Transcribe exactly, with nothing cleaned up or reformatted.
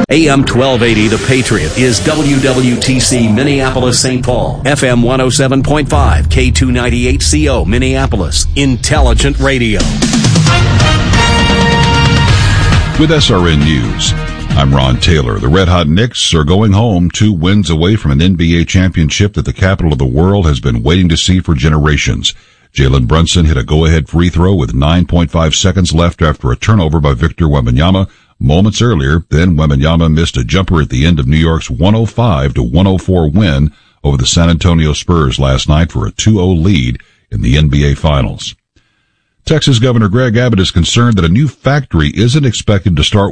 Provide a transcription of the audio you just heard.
A M twelve eighty, The Patriot, is W W T C Minneapolis, Saint Paul. F M one oh seven point five, K two ninety-eight C O Minneapolis. Intelligent radio. With S R N News, I'm Ron Taylor. The Red Hot Knicks are going home, two wins away from an N B A championship that the capital of the world has been waiting to see for generations. Jalen Brunson hit a go-ahead free throw with nine point five seconds left after a turnover by Victor Wembanyama moments earlier. Then Wembanyama missed a jumper at the end of New York's one oh five to one oh four win over the San Antonio Spurs last night for a two oh lead in the N B A Finals. Texas Governor Greg Abbott is concerned that a new factory isn't expected to start